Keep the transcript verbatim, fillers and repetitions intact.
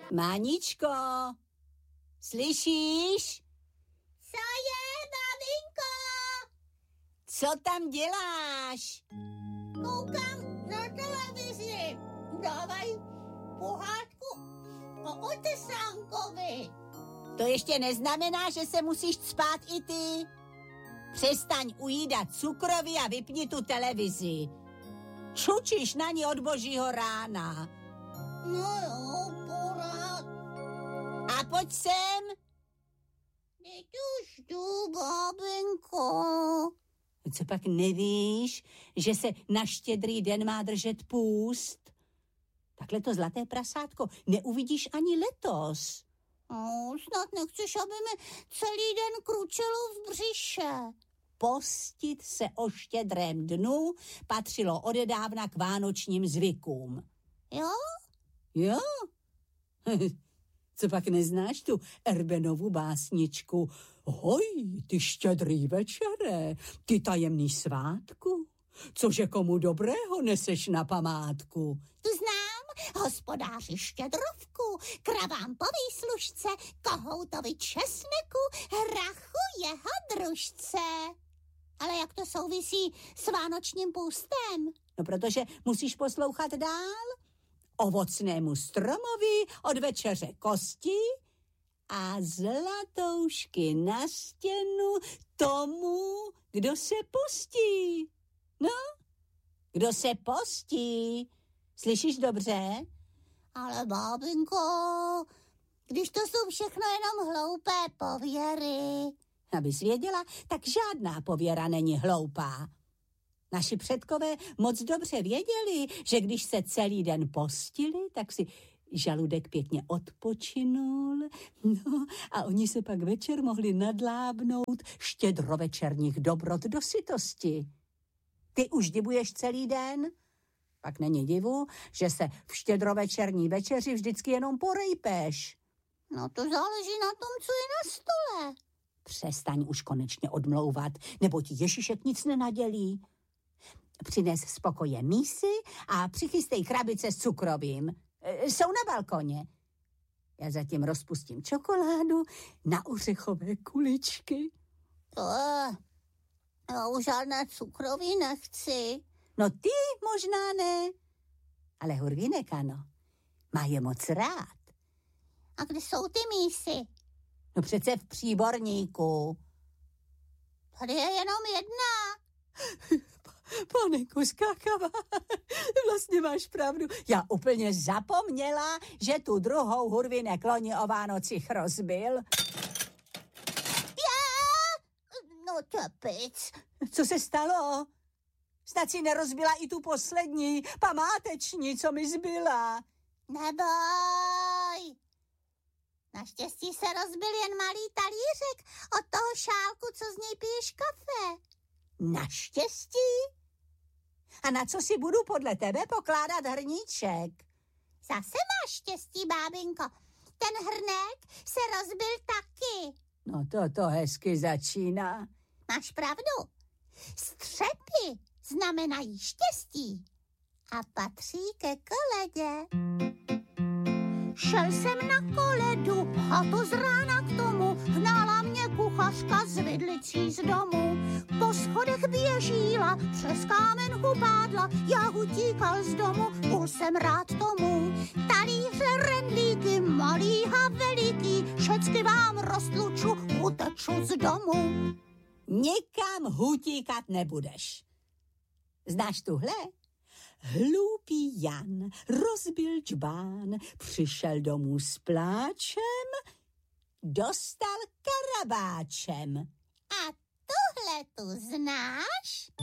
Máničko, slyšíš? Co je, babinko? Co tam děláš? Koukám na televizi. Dávaj pohádku o Otesánkovi. To ještě neznamená, že se musíš cpát i ty. Přestaň ujídat cukroví a vypni tu televizi. Čučíš na ní od božího rána. No jo, porád. A pojď sem. Teď už jdu, babinko. Co pak nevíš, že se na Štědrý den má držet půst? Takhle to zlaté prasátko neuvidíš ani letos. No, snad nechceš, aby mi celý den kručelo v břiše. Postit se o Štědrém dnu patřilo odedávna k vánočním zvykům. Jo? Jo? Co pak neznáš tu Erbenovu básničku? Hoj, ty štědrý večere, ty tajemný svátku, cože komu dobrého neseš na památku? Tu znám, hospodáři Štědrovku, kravám po výslužce, kohoutovi česneku, hrachu jeho družce. Ale jak to souvisí s vánočním půstem? No, protože musíš poslouchat dál. Ovocnému stromovi od večeře kosti a zlatoušky na stěnu tomu, kdo se postí. No, kdo se postí. Slyšíš dobře? Ale bábinko, když to jsou všechno jenom hloupé pověry. Abys věděla, tak žádná pověra není hloupá. Naši předkové moc dobře věděli, že když se celý den postili, tak si žaludek pěkně odpočinul, no a oni se pak večer mohli nadlábnout štědrovečerních dobrot do sytosti. Ty už divuješ celý den? Pak není divu, že se v štědrovečerní večeři vždycky jenom porejpeš. No to záleží na tom, co je na stole. Přestaň už konečně odmlouvat, nebo ti Ježíšek nic nenadělí. Přines z pokoje mísy a přichystej krabice s cukrovým. E, jsou na balkoně. Já zatím rozpustím čokoládu na ořechové kuličky. To já už žádné cukroví nechci. No ty možná ne, ale Hurvínek ano. Má je moc rád. A kde jsou ty mísy? No přece v příborníku. Tady je jenom jedna. Panenko skákavá, vlastně máš pravdu. Já úplně zapomněla, že tu druhou Hurvínek loni o Vánocích rozbil. Já? No tepic. Co se stalo? Snad si nerozbila i tu poslední, památeční, co mi zbyla. Neboj. Naštěstí se rozbil jen malý talířek od toho šálku, co z něj piješ kafe. Naštěstí? A na co si budu podle tebe pokládat hrníček? Zase máš štěstí, bábinko. Ten hrnek se rozbil taky. No to to hezky začíná. Máš pravdu. Střepy znamenají štěstí a patří ke koledě. Šel jsem na koledu a to z rána k tomu hnala mě kuchařka z vidlicí z domu. Po schodech běžíla, přes kámenku pádla, já utíkal z domu, byl jsem rád tomu. Talíře, rendlíky, malý a veliký, všecky vám roztluču, uteču z domu. Nikam hutíkat nebudeš. Znáš tuhle? Hloupý Jan rozbil džbán, přišel domů s pláčem, dostal karabáčem. A tuhle tu znáš?